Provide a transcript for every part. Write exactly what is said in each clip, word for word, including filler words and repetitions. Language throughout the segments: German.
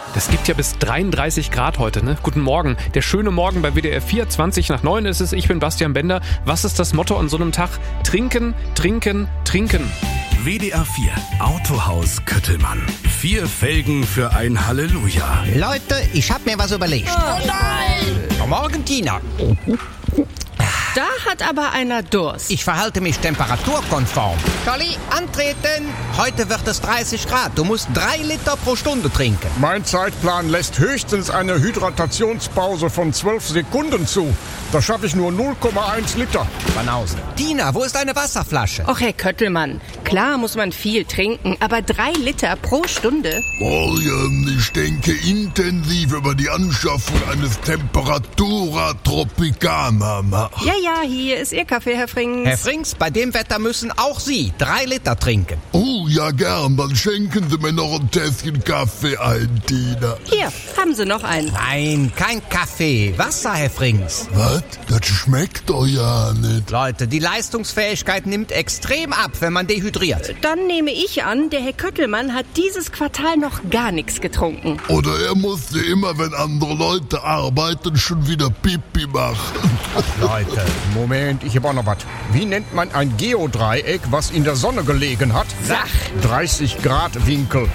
Das gibt ja bis dreiunddreißig Grad heute, ne? Guten Morgen. Der schöne Morgen bei W D R vier, zwanzig nach neun ist es. Ich bin Bastian Bender. Was ist das Motto an so einem Tag? Trinken, trinken, trinken. W D R vier Autohaus Köttelmann. Vier Felgen für ein Halleluja. Leute, ich hab mir was überlegt. Oh nein! Guten Morgen, Tina. Da hat aber einer Durst. Ich verhalte mich temperaturkonform. Colli, antreten. Heute wird es dreißig Grad. Du musst drei Liter pro Stunde trinken. Mein Zeitplan lässt höchstens eine Hydratationspause von zwölf Sekunden zu. Da schaffe ich nur null Komma eins Liter. Banausen. Tina, wo ist deine Wasserflasche? Och, Herr Köttelmann, klar muss man viel trinken, aber drei Liter pro Stunde? Morgen, ich denke intensiv über die Anschaffung eines Temperatura Tropicana nach. Ja, ja, hier ist Ihr Kaffee, Herr Frings. Herr Frings, bei dem Wetter müssen auch Sie drei Liter trinken. Oh, ja gern, dann schenken Sie mir noch ein Tässchen Kaffee ein, Tina. Hier, haben Sie noch einen. Nein, kein Kaffee. Wasser, Herr Frings. Was? Das schmeckt doch ja nicht. Leute, die Leistungsfähigkeit nimmt extrem ab, wenn man dehydriert. Dann nehme ich an, der Herr Köttelmann hat dieses Quartal noch gar nichts getrunken. Oder er musste immer, wenn andere Leute arbeiten, schon wieder Pipi machen. Leute, Moment, ich habe auch noch was. Wie nennt man ein Geodreieck, was in der Sonne gelegen hat? Sach. dreißig Grad Winkel.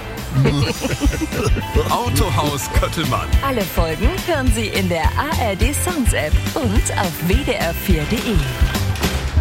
Autohaus Köttelmann. Alle Folgen hören Sie in der A R D Sounds App und auf w d r vier punkt d e.